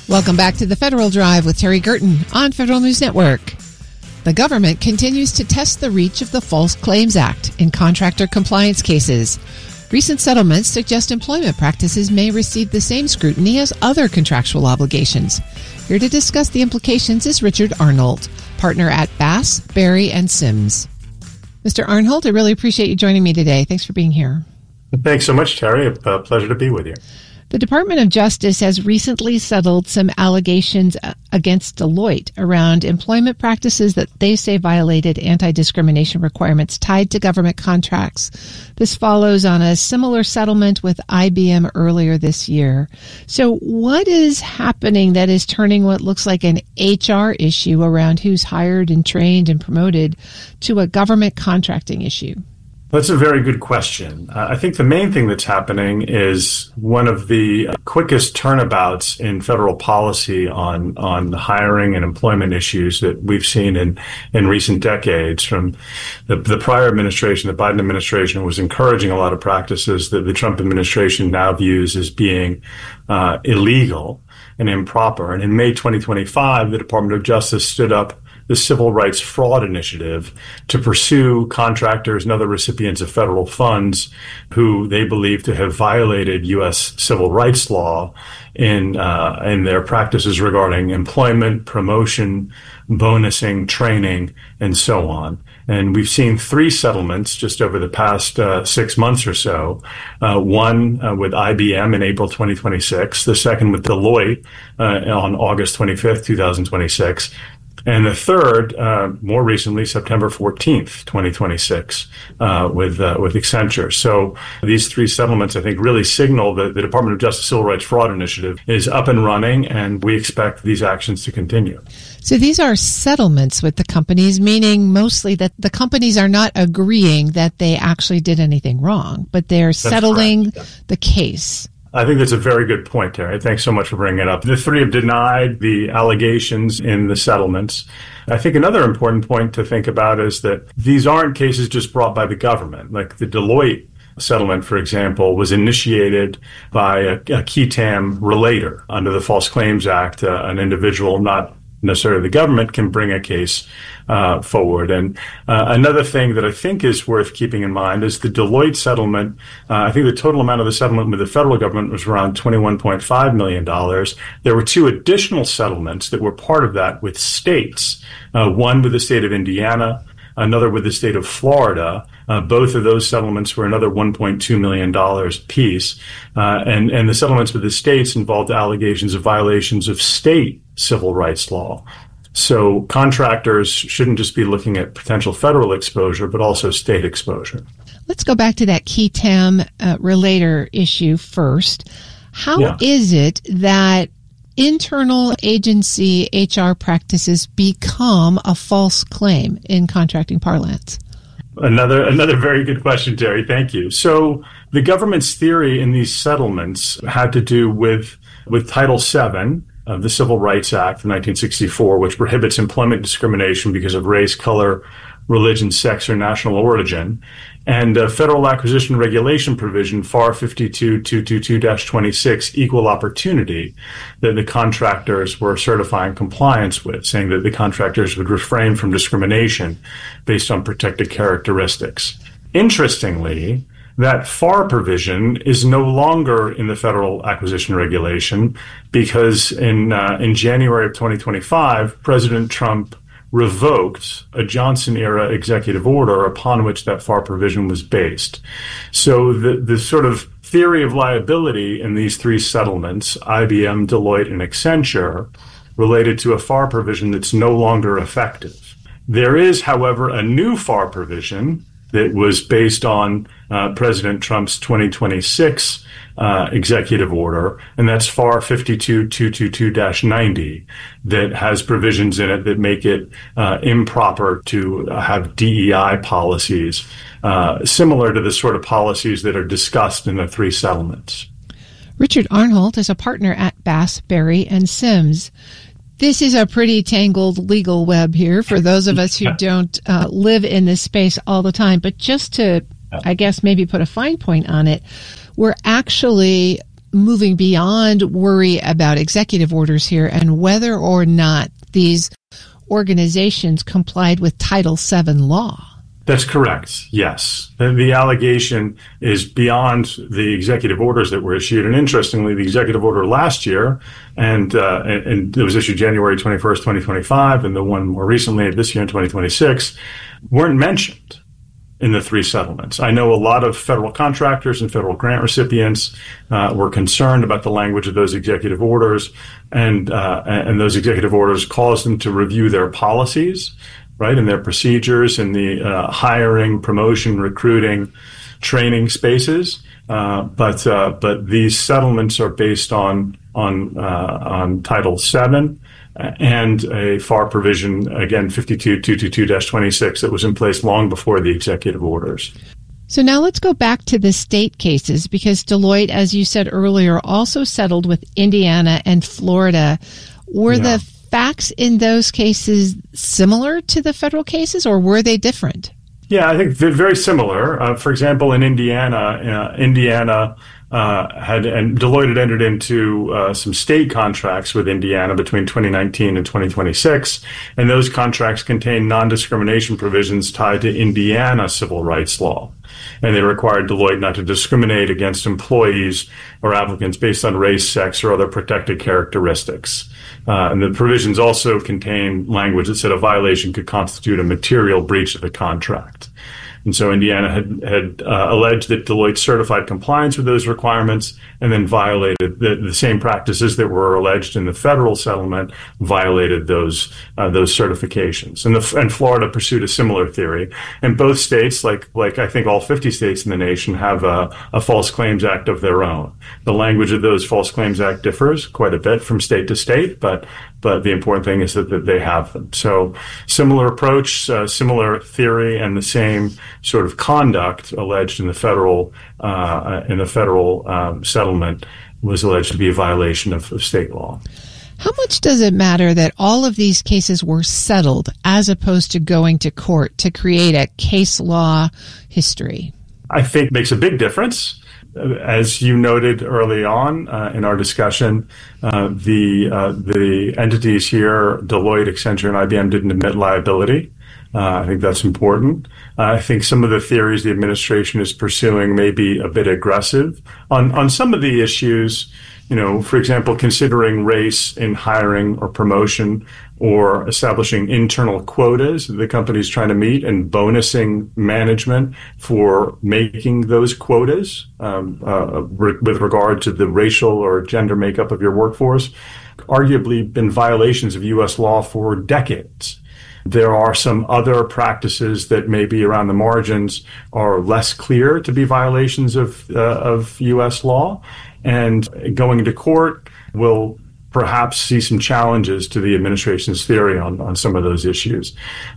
Welcome back to the Federal Drive with Terry Gerton on Federal News Network. The government continues to test the reach of the False Claims Act in contractor compliance cases. Recent settlements suggest employment practices may receive the same scrutiny as other contractual obligations. Here to discuss the implications is Richard Arnold, partner at Bass, Berry & Sims. Mr. Arnold, I really appreciate you joining me today. Thanks for being here. Thanks so much, Terry. A pleasure to be with you. The Department of Justice has recently settled some allegations against Deloitte around employment practices that they say violated anti-discrimination requirements tied to government contracts. This follows on a similar settlement with IBM earlier this year. So what is happening that is turning what looks like an HR issue around who's hired and trained and promoted to a government contracting issue? That's a very good question. I think the main thing that's happening is one of the quickest turnabouts in federal policy on hiring and employment issues that we've seen in recent decades. From the prior administration, the Biden administration was encouraging a lot of practices that the Trump administration now views as being illegal and improper. And in May 2025, the Department of Justice stood up the Civil Rights Fraud Initiative to pursue contractors and other recipients of federal funds who they believe to have violated U.S. civil rights law in their practices regarding employment, promotion, bonusing, training, and so on. And we've seen 3 settlements just over the past 6 months or so. One with IBM in April 2026, the second with Deloitte on August 25th, 2026. And the third, more recently, September 14th, 2026, with Accenture. So these 3 settlements, I think, really signal that the Department of Justice Civil Rights Fraud Initiative is up and running, and we expect these actions to continue. So these are settlements with the companies, meaning mostly that the companies are not agreeing that they actually did anything wrong, but they're settling the case. I think that's a very good point, Terry. Thanks so much for bringing it up. The 3 have denied the allegations in the settlements. I think another important point to think about is that these aren't cases just brought by the government. Like the Deloitte settlement, for example, was initiated by a qui tam relator under the False Claims Act. An individual, not necessarily the government, can bring a case forward. And another thing that I think is worth keeping in mind is the Deloitte settlement. I think the total amount of the settlement with the federal government was around $21.5 million. There were 2 additional settlements that were part of that with states, one with the state of Indiana, another with the state of Florida. Both of those settlements were another $1.2 million apiece. And the settlements with the states involved allegations of violations of state civil rights law. So contractors shouldn't just be looking at potential federal exposure, but also state exposure. Let's go back to that qui tam relator issue first. How is it that internal agency HR practices become a false claim in contracting parlance? Another very good question, Terry. Thank you. So the government's theory in these settlements had to do with Title VII of the Civil Rights Act of 1964, which prohibits employment discrimination because of race, color, religion, sex, or national origin, and Federal Acquisition Regulation provision FAR 52222-26, equal opportunity, that the contractors were certifying compliance with, saying that the contractors would refrain from discrimination based on protected characteristics. Interestingly, that FAR provision is no longer in the Federal Acquisition Regulation because in January of 2025, President Trump revoked a Johnson-era executive order upon which that FAR provision was based. So the sort of theory of liability in these 3 settlements, IBM, Deloitte, and Accenture, related to a FAR provision that's no longer effective. There is, however, a new FAR provision that was based on President Trump's 2026 executive order, and that's FAR 52222-90, that has provisions in it that make it improper to have DEI policies, similar to the sort of policies that are discussed in the 3 settlements. Richard Arnold is a partner at Bass, Berry & Sims. This is a pretty tangled legal web here for those of us who don't live in this space all the time. But just to, I guess, maybe put a fine point on it, we're actually moving beyond worry about executive orders here and whether or not these organizations complied with Title VII law. That's correct. Yes. The allegation is beyond the executive orders that were issued. And interestingly, the executive order last year, and it was issued January 21st, 2025, and the one more recently this year in 2026, weren't mentioned in the three settlements. I know a lot of federal contractors and federal grant recipients were concerned about the language of those executive orders, and those executive orders caused them to review their policies, right, and their procedures in the hiring, promotion, recruiting, training spaces. But these settlements are based on Title VII and a FAR provision, again, 52222-26, that was in place long before the executive orders. So now let's go back to the state cases, because Deloitte, as you said earlier, also settled with Indiana and Florida. Were the facts in those cases similar to the federal cases, or were they different? Yeah, I think they're very similar. For example, in Indiana, Deloitte had entered into some state contracts with Indiana between 2019 and 2026, and those contracts contained non-discrimination provisions tied to Indiana civil rights law. And they required Deloitte not to discriminate against employees or applicants based on race, sex, or other protected characteristics. And the provisions also contain language that said a violation could constitute a material breach of the contract. And so Indiana had alleged that Deloitte certified compliance with those requirements and then violated the same practices that were alleged in the federal settlement, violated those certifications. And Florida pursued a similar theory. And both states, like I think all 50 states in the nation, have a False Claims Act of their own. The language of those False Claims Act differs quite a bit from state to state, but the important thing is that they have them. So similar approach, similar theory, and the same sort of conduct alleged in the federal settlement was alleged to be a violation of state law. How much does it matter that all of these cases were settled as opposed to going to court to create a case law history? I think it makes a big difference. As you noted early on in our discussion, the entities here, Deloitte, Accenture, and IBM, didn't admit liability. I think that's important. I think some of the theories the administration is pursuing may be a bit aggressive on some of the issues. For example, considering race in hiring or promotion, or establishing internal quotas that the company's trying to meet, and bonusing management for making those quotas with regard to the racial or gender makeup of your workforce, arguably been violations of U.S. law for decades. There are some other practices that maybe around the margins are less clear to be violations of U.S. law, and going to court will perhaps see some challenges to the administration's theory on some of those issues.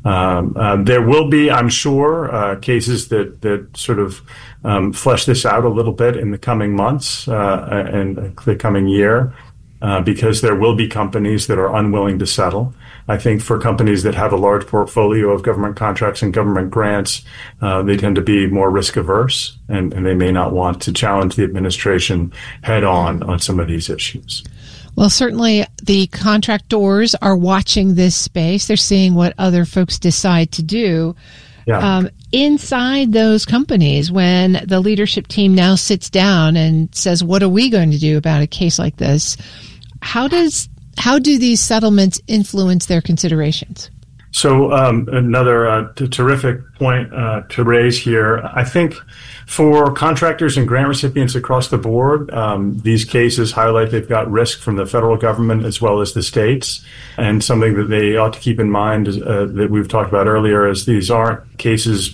There will be, I'm sure, cases that sort of flesh this out a little bit in the coming months and the coming year, because there will be companies that are unwilling to settle. I think for companies that have a large portfolio of government contracts and government grants, they tend to be more risk averse, and they may not want to challenge the administration head on some of these issues. Well, certainly the contractors are watching this space. They're seeing what other folks decide to do. Yeah. Inside those companies, when the leadership team now sits down and says, what are we going to do about a case like this? How do these settlements influence their considerations? So another terrific point to raise here. I think for contractors and grant recipients across the board, these cases highlight they've got risk from the federal government as well as the states. And something that they ought to keep in mind is, that we've talked about earlier, is these cases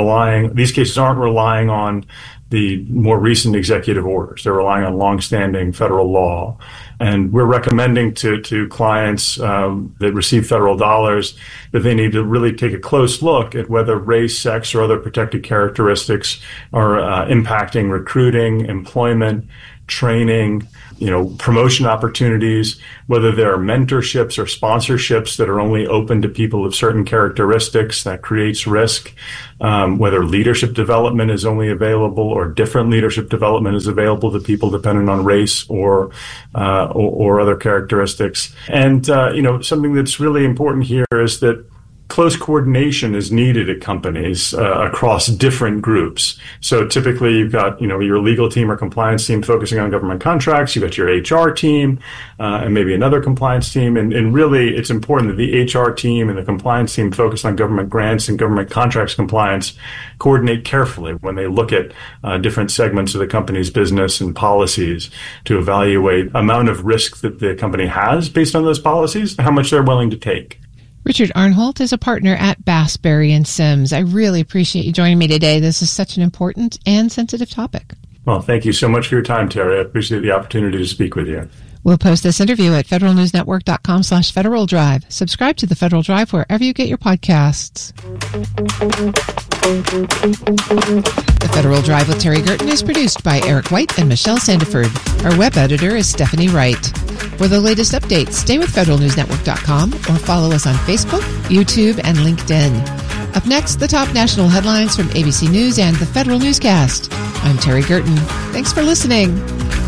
aren't relying on the more recent executive orders. They're relying on longstanding federal law. And we're recommending to clients that receive federal dollars that they need to really take a close look at whether race, sex, or other protected characteristics are impacting recruiting, employment, training, promotion opportunities, whether there are mentorships or sponsorships that are only open to people of certain characteristics. That creates risk. Whether leadership development is only available or different leadership development is available to people depending on race or other characteristics. And, something that's really important here is that close coordination is needed at companies across different groups. So typically you've got, your legal team or compliance team focusing on government contracts. You've got your HR team and maybe another compliance team. And really it's important that the HR team and the compliance team focused on government grants and government contracts compliance coordinate carefully when they look at different segments of the company's business and policies to evaluate amount of risk that the company has based on those policies, how much they're willing to take. Richard Arnholt is a partner at Bass, Berry & Sims. I really appreciate you joining me today. This is such an important and sensitive topic. Well, thank you so much for your time, Terry. I appreciate the opportunity to speak with you. We'll post this interview at federalnewsnetwork.com/Federal Drive. Subscribe to the Federal Drive wherever you get your podcasts. The Federal Drive with Terry Gerton is produced by Eric White and Michelle Sandiford. Our web editor is Stephanie Wright. For the latest updates, stay with federalnewsnetwork.com or follow us on Facebook, YouTube, and LinkedIn. Up next, the top national headlines from ABC News and the Federal Newscast. I'm Terry Gerton. Thanks for listening.